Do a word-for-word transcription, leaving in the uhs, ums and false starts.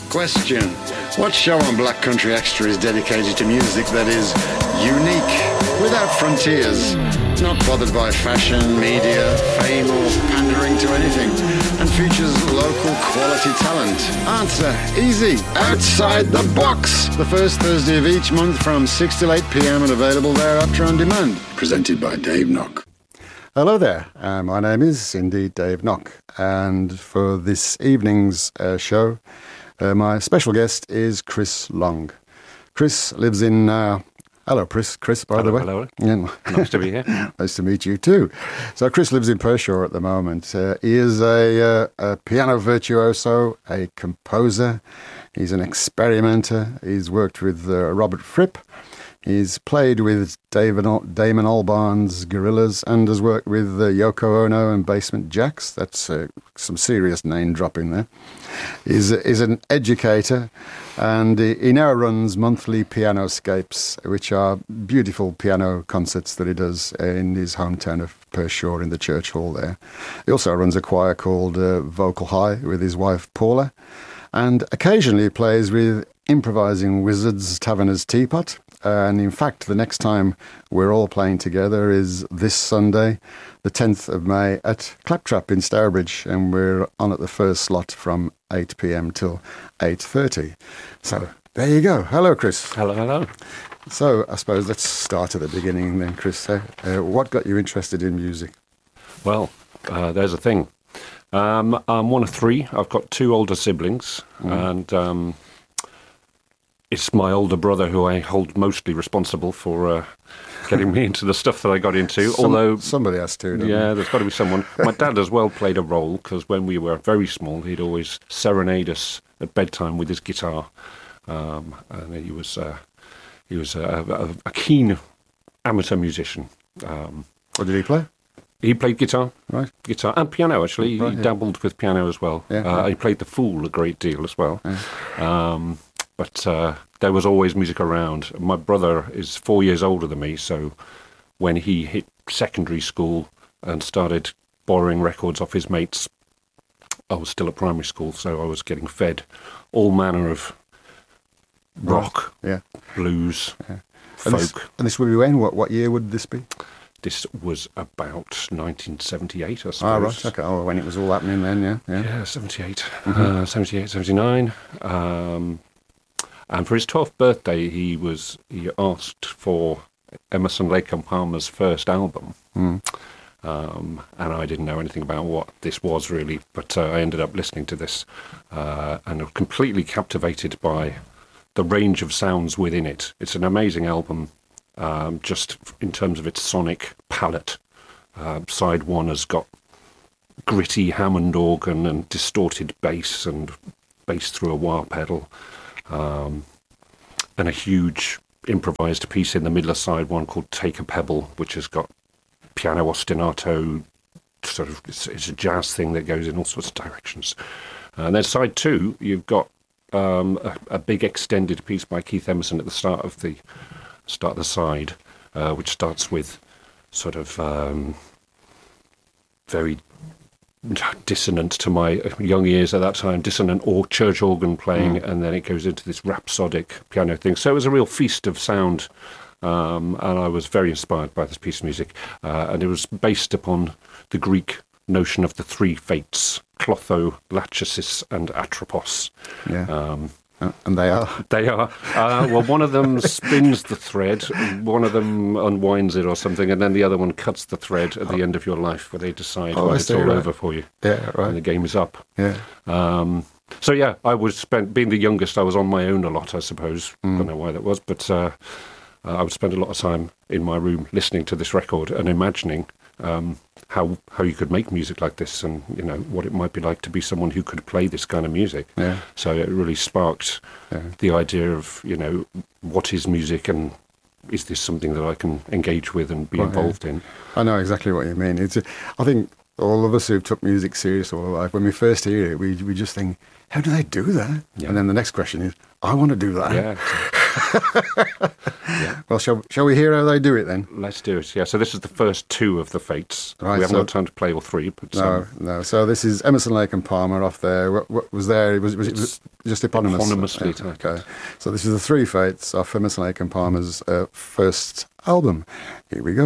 Question: what show on Black Country Extra is dedicated to music that is unique, without frontiers, not bothered by fashion, media, fame or pandering to anything, and features local quality talent? Answer: easy. Outside the Box. The first Thursday of each month from six till eight p.m. and available thereafter on demand. Presented by Dave Knock. Hello there, uh, my name is indeed Dave Knock, and for this evening's uh, show, uh, my special guest is Chris Long. Chris lives in... Uh, hello, Chris, Chris, by hello, the way. Hello, yeah. Nice to be here. Nice to meet you too. So Chris lives in Pershore at the moment. Uh, he is a, uh, a piano virtuoso, a composer, he's an experimenter, he's worked with uh, Robert Fripp. He's played with David, Damon Albarn's Gorillaz and has worked with uh, Yoko Ono and Basement Jaxx. That's uh, some serious name dropping there. He's, he's an educator, and he, he now runs monthly Pianoscapes, which are beautiful piano concerts that he does in his hometown of Pershore in the church hall there. He also runs a choir called uh, Vocal High with his wife Paula, and occasionally plays with Improvising Wizards Taverners Teapot. And in fact, the next time we're all playing together is this Sunday, the tenth of May, at Claptrap in Stourbridge, and we're on at the first slot from eight p.m. till eight thirty. So there you go. Hello, Chris. Hello, hello. So I suppose let's start at the beginning then, Chris. Uh, uh, what got you interested in music? Well, uh, there's a thing. Um, I'm one of three. I've got two older siblings, mm. and... Um, It's my older brother who I hold mostly responsible for uh, getting me into the stuff that I got into. Some, although somebody has to. Yeah, they? there's got to be someone. My dad as well played a role, because when we were very small, he'd always serenade us at bedtime with his guitar, um, and he was uh, he was a, a, a keen amateur musician. Um, what did he play? He played guitar, right? Guitar and piano. Actually, right, he yeah. dabbled with piano as well. Yeah, uh, yeah. He played the Fool a great deal as well. Yeah. Um, But uh, there was always music around. My brother is four years older than me, so when he hit secondary school and started borrowing records off his mates, I was still at primary school, so I was getting fed all manner of rock, right. yeah. blues, yeah. folk. And this, and this would be when? What, what year would this be? This was about nineteen seventy-eight, I suppose. Ah, right, okay. Oh, when it was all happening then, yeah. Yeah, yeah seventy-eight. Mm-hmm. Uh, seventy-eight, seventy-nine. Um... And for his twelfth birthday, he was he asked for Emerson, Lake and Palmer's first album. Mm. Um, and I didn't know anything about what this was, really, but uh, I ended up listening to this uh, and was completely captivated by the range of sounds within it. It's an amazing album, um, just in terms of its sonic palette. Uh, side one has got gritty Hammond organ and distorted bass and bass through a wah pedal. Um, and a huge improvised piece in the middle of side one called Take a Pebble, which has got piano ostinato, sort of, it's, it's a jazz thing that goes in all sorts of directions. And then side two, you've got um, a, a big extended piece by Keith Emerson at the start of the start of the side, uh, which starts with sort of um, very dissonant to my young ears at that time, dissonant or church organ playing, mm. and then it goes into this rhapsodic piano thing. So it was a real feast of sound, um, and I was very inspired by this piece of music. Uh, and it was based upon the Greek notion of the three fates, Clotho, Lachesis, and Atropos. Yeah. Um, Uh, and they are? They are. Uh, well, one of them spins the thread, one of them unwinds it or something, and then the other one cuts the thread at the end of your life where they decide oh, when I it's see, all right. over for you. Yeah, right. And the game is up. Yeah. Um, so, yeah, I was spent, being the youngest, I was on my own a lot, I suppose. I Mm. don't know why that was, but uh, uh, I would spend a lot of time in my room listening to this record and imagining um, how how you could make music like this, and you know what it might be like to be someone who could play this kind of music. Yeah. So it really sparked yeah. the idea of you know what is music, and is this something that I can engage with and be right, involved yeah. in? I know exactly what you mean. It's I think all of us who've took music serious all our life, when we first hear it, we we just think, how do they do that? Yeah. And then the next question is, I want to do that. Yeah. Yeah. Well, shall, shall we hear how they do it then? Let's do it. Yeah. So this is the first two of the Fates. Right, we haven't so- got time to play all three, but No, um, no. So this is Emerson, Lake and Palmer off there. What, what was there? Was, was it It's just eponymous? eponymously Yeah, titled. okay. So this is the Three Fates off Emerson, Lake and Palmer's uh, first album. Here we go.